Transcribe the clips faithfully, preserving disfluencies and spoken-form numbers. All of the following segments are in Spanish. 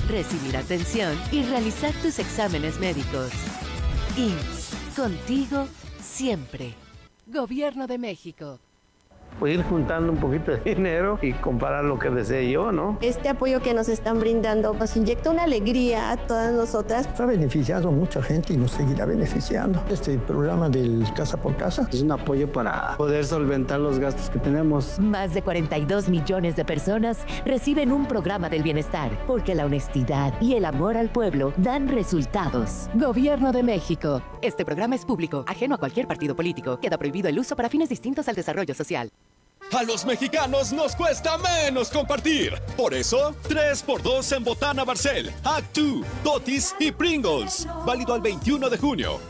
recibir atención y realizar tus exámenes médicos. I M S S, contigo siempre. Gobierno de México. Pues ir juntando un poquito de dinero y comprar lo que desee yo, ¿no? Este apoyo que nos están brindando nos inyecta una alegría a todas nosotras. Ha beneficiado a mucha gente y nos seguirá beneficiando. Este programa del Casa por Casa es un apoyo para poder solventar los gastos que tenemos. Más de cuarenta y dos millones de personas reciben un programa del bienestar, porque la honestidad y el amor al pueblo dan resultados. Gobierno de México. Este programa es público, ajeno a cualquier partido político. Queda prohibido el uso para fines distintos al desarrollo social. A los mexicanos nos cuesta menos compartir. Por eso, tres por dos en Botana Barcel, Actu, Totis y Pringles. Válido al veintiuno de junio.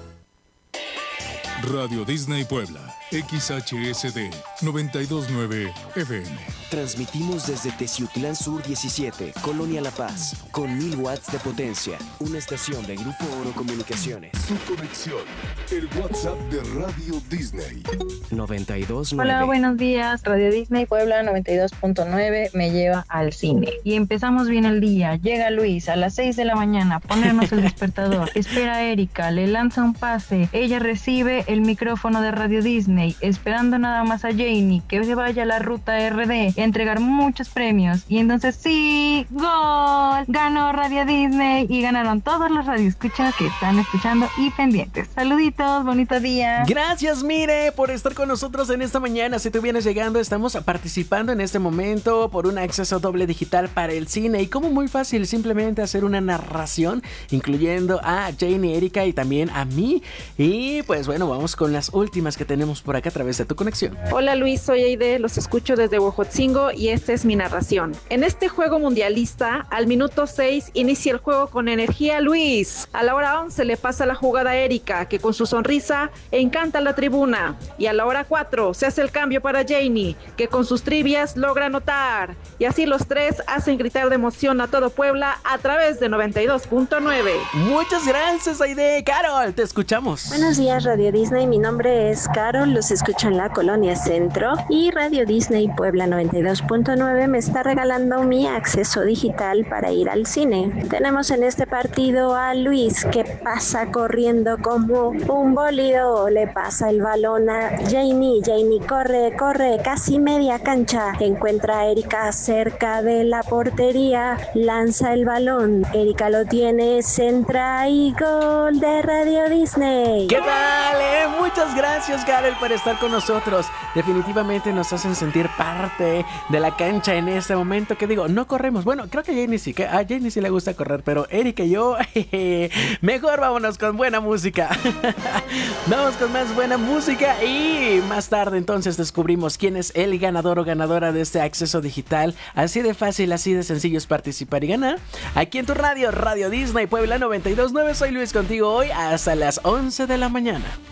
Radio Disney Puebla, X H S D noventa y dos punto nueve F M. Transmitimos desde Teciutlán Sur diecisiete, Colonia La Paz, con mil watts de potencia. Una estación de Grupo Oro Comunicaciones. Su conexión, el WhatsApp de Radio Disney. noventa y dos punto nueve. Hola, buenos días. Radio Disney Puebla noventa y dos punto nueve me lleva al cine. Y empezamos bien el día. Llega Luis a las seis de la mañana a ponernos el despertador. Espera a Erika, le lanza un pase. Ella recibe el micrófono de Radio Disney, esperando nada más a Janie que se vaya a la ruta R D, entregar muchos premios. Y entonces sí, ¡gol! Ganó Radio Disney y ganaron todos los radioescuchas que están escuchando y pendientes. Saluditos, bonito día. Gracias, Mire, por estar con nosotros en esta mañana. Si tú vienes llegando, estamos participando en este momento por un acceso doble digital para el cine. Y como muy fácil, simplemente hacer una narración incluyendo a Janie, Erika y también a mí. Y pues bueno, vamos con las últimas que tenemos por acá a través de tu conexión. Hola Luis, soy Aide, los escucho desde Huejotzingo y esta es mi narración. En este juego mundialista, al minuto seis inicia el juego con energía Luis. A la hora once le pasa la jugada a Erika, que con su sonrisa encanta la tribuna. Y a la hora cuatro se hace el cambio para Janie, que con sus trivias logra anotar. Y así los tres hacen gritar de emoción a todo Puebla a través de noventa y dos punto nueve. Muchas gracias, Aide. Carol, te escuchamos. Buenos días, Radio Disney. Mi nombre es Carol, los escucho en la Colonia Centro y Radio Disney Puebla noventa y dos punto nueve me está regalando mi acceso digital para ir al cine. Tenemos en este partido a Luis, que pasa corriendo como un bólido, le pasa el balón a Janie, Janie corre, corre, casi media cancha, encuentra a Erika cerca de la portería, lanza el balón, Erika lo tiene, centra y gol de Radio Disney. ¿Qué tal? Eh? Muchas gracias, Karel, por estar con nosotros. Definitivamente nos hacen sentir parte de la cancha en este momento. Que digo, no corremos. Bueno, creo que a Janie sí, que a Janie sí le gusta correr, pero Erika y yo, jeje, mejor vámonos con buena música. Vamos con más buena música y más tarde entonces descubrimos quién es el ganador o ganadora de este acceso digital. Así de fácil, así de sencillo es participar y ganar. Aquí en tu radio, Radio Disney Puebla noventa y dos punto nueve. Soy Luis contigo hoy hasta las once de la mañana.